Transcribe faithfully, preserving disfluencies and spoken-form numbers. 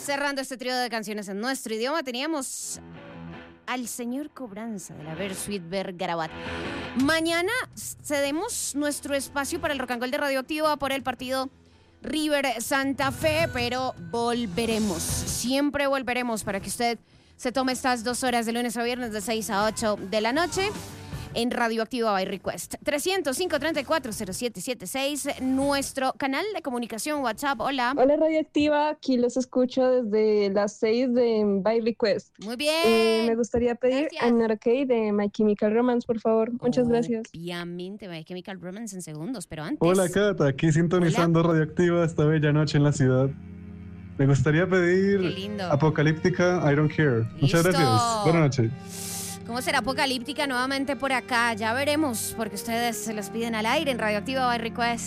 Cerrando este trío de canciones en nuestro idioma, teníamos al señor Cobranza de la Versuit Vergarabat. Mañana cedemos nuestro espacio para el Rock and Roll de Radioactiva por el partido River Santa Fe, pero volveremos, siempre volveremos para que usted se tome estas dos horas de lunes a viernes de seis a ocho de la noche en Radioactiva by Request. tres cero cinco, tres cuatro, cero siete siete seis, nuestro canal de comunicación WhatsApp. Hola. Hola Radioactiva, aquí los escucho desde las seis de By Request. Muy bien. Eh, me gustaría pedir Gracias. An Arcade de My Chemical Romance, por favor. Muchas oh, gracias. Obviamente, My Chemical Romance en segundos, pero antes... Hola Cata, aquí sintonizando Hola. Radioactiva esta bella noche en la ciudad. Me gustaría pedir Apocalíptica, I Don't Care. Listo. Muchas gracias. Buenas noches. ¿Cómo será Apocalíptica nuevamente por acá? Ya veremos, porque ustedes se los piden al aire en Radioactiva by Request.